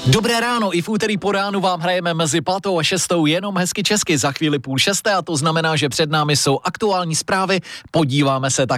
Dobré ráno, i v úterý po ránu vám hrajeme mezi 5. a 6. jenom hezky česky, za chvíli 5:30 a to znamená, že před námi jsou aktuální zprávy, podíváme se tak